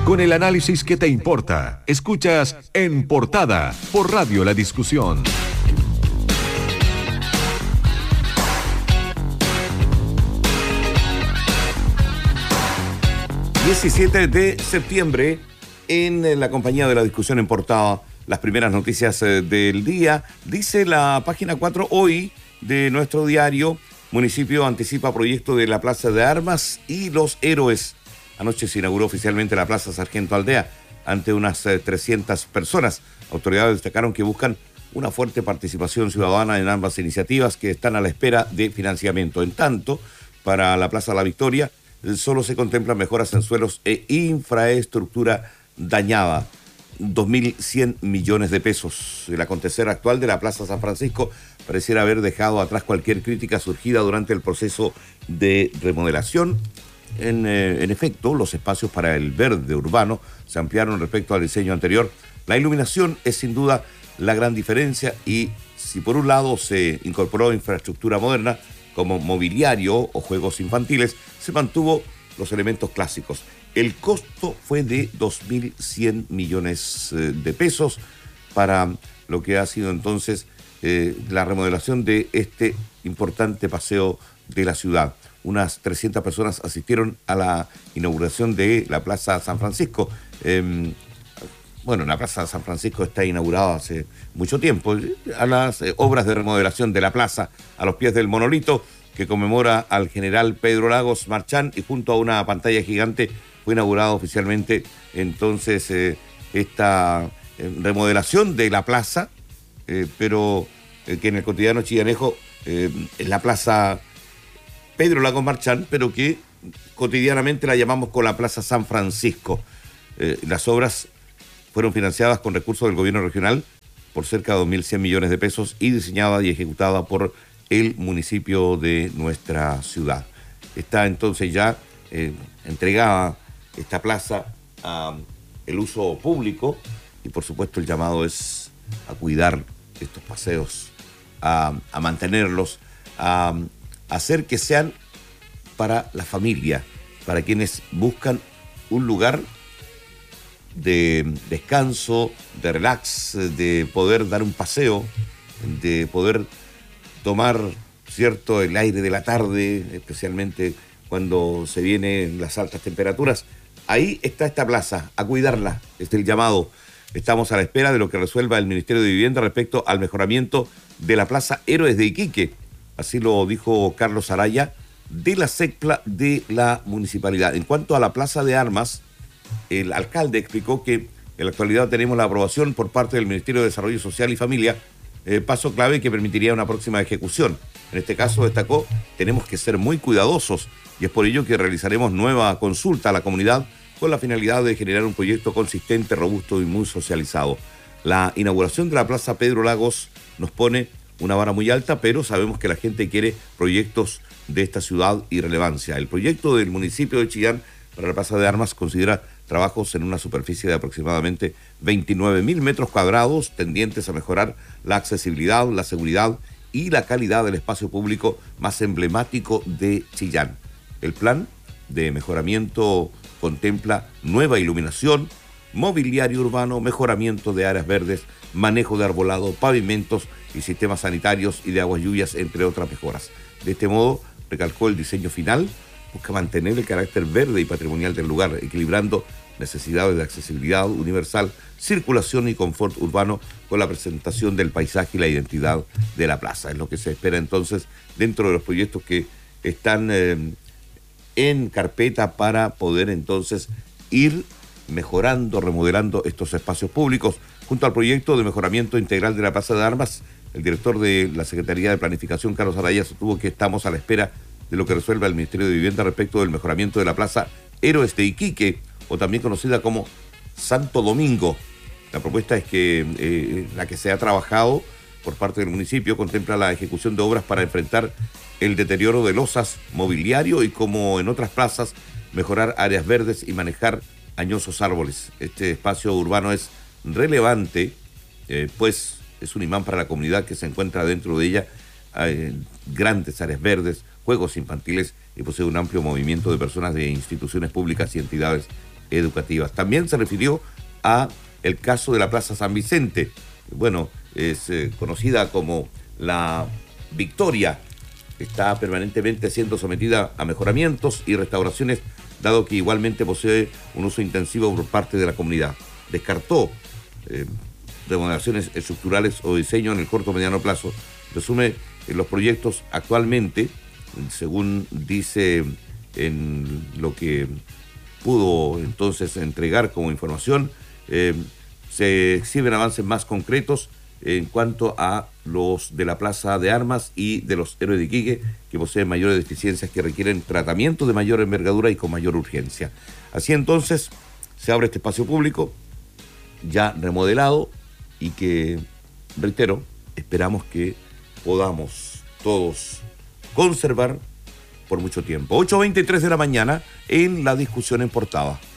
Con el análisis que te importa, escuchas En Portada por Radio La Discusión. ...17 de septiembre... en la compañía de La Discusión en Portada... las primeras noticias del día. Dice la página 4 hoy de nuestro diario: municipio anticipa proyecto de la Plaza de Armas y los Héroes. Anoche se inauguró oficialmente la Plaza Sargento Aldea ante unas 300 personas. Autoridades destacaron que buscan una fuerte participación ciudadana en ambas iniciativas, que están a la espera de financiamiento. En tanto, para la Plaza La Victoria solo se contemplan mejoras en suelos e infraestructura dañada. 2.100 millones de pesos. El acontecer actual de la Plaza San Francisco pareciera haber dejado atrás cualquier crítica surgida durante el proceso de remodelación. En efecto, los espacios para el verde urbano se ampliaron respecto al diseño anterior. La iluminación es sin duda la gran diferencia, y si por un lado se incorporó infraestructura moderna como mobiliario o juegos infantiles, se mantuvo los elementos clásicos. El costo fue de 2.100 millones de pesos para lo que ha sido entonces la remodelación de este importante paseo de la ciudad. Unas 300 personas asistieron a la inauguración de la Plaza San Francisco. La Plaza San Francisco está inaugurada hace mucho tiempo. A las obras de remodelación de la plaza, a los pies del monolito que conmemora al general Pedro Lagos Marchán, y junto a una pantalla gigante fue inaugurada oficialmente entonces esta remodelación de la plaza, pero que en el cotidiano chillanejo es la Plaza Pedro Lagos Marchán, pero que cotidianamente la llamamos con la Plaza San Francisco. Las obras fueron financiadas con recursos del gobierno regional por cerca de 2.100 millones de pesos y diseñada y ejecutada por el municipio de nuestra ciudad. Está entonces ya entregada esta plaza a el uso público, y por supuesto el llamado es a cuidar estos paseos, a mantenerlos, a hacer que sean para la familia, para quienes buscan un lugar de descanso, de relax, de poder dar un paseo, de poder tomar, ¿cierto?, el aire de la tarde, especialmente cuando se vienen las altas temperaturas. Ahí está esta plaza, a cuidarla, es el llamado. Estamos a la espera de lo que resuelva el Ministerio de Vivienda respecto al mejoramiento de la Plaza Héroes de Iquique. Así lo dijo Carlos Araya, de la SECPLA de la municipalidad. En cuanto a la Plaza de Armas, el alcalde explicó que en la actualidad tenemos la aprobación por parte del Ministerio de Desarrollo Social y Familia, paso clave que permitiría una próxima ejecución. En este caso, destacó, tenemos que ser muy cuidadosos, y es por ello que realizaremos nueva consulta a la comunidad con la finalidad de generar un proyecto consistente, robusto y muy socializado. La inauguración de la Plaza Pedro Lagos nos pone una vara muy alta, pero sabemos que la gente quiere proyectos de esta ciudad y relevancia. El proyecto del municipio de Chillán para la Plaza de Armas considera trabajos en una superficie de aproximadamente 29.000 metros cuadrados, tendientes a mejorar la accesibilidad, la seguridad y la calidad del espacio público más emblemático de Chillán. El plan de mejoramiento contempla nueva iluminación, mobiliario urbano, mejoramiento de áreas verdes, manejo de arbolado, pavimentos y sistemas sanitarios y de aguas lluvias, entre otras mejoras. De este modo, recalcó, el diseño final busca mantener el carácter verde y patrimonial del lugar, equilibrando necesidades de accesibilidad universal, circulación y confort urbano con la presentación del paisaje y la identidad de la plaza. Es lo que se espera entonces dentro de los proyectos que están en carpeta para poder entonces ir mejorando, remodelando estos espacios públicos. Junto al proyecto de mejoramiento integral de la Plaza de Armas, el director de la Secretaría de Planificación, Carlos Araya, sostuvo que estamos a la espera de lo que resuelva el Ministerio de Vivienda respecto del mejoramiento de la Plaza Héroes de Iquique, o también conocida como Santo Domingo. La propuesta es que la que se ha trabajado por parte del municipio contempla la ejecución de obras para enfrentar el deterioro de losas, mobiliario y, como en otras plazas, mejorar áreas verdes y manejar añosos árboles. Este espacio urbano es relevante, pues es un imán para la comunidad que se encuentra dentro de ella. Grandes áreas verdes, juegos infantiles, y posee un amplio movimiento de personas de instituciones públicas y entidades educativas. También se refirió a el caso de la Plaza San Vicente. Bueno, es conocida como la Victoria. Está permanentemente siendo sometida a mejoramientos y restauraciones, dado que igualmente posee un uso intensivo por parte de la comunidad. Descartó remodelaciones estructurales o diseño en el corto o mediano plazo. Resume los proyectos actualmente, según dice en lo que pudo entonces entregar como información, se exhiben avances más concretos en cuanto a los de la Plaza de Armas y de los Héroes de Iquique, que poseen mayores deficiencias que requieren tratamiento de mayor envergadura y con mayor urgencia. Así entonces se abre este espacio público ya remodelado y que, reitero, esperamos que podamos todos conservar por mucho tiempo. 8:23 de la mañana en La Discusión en Portada.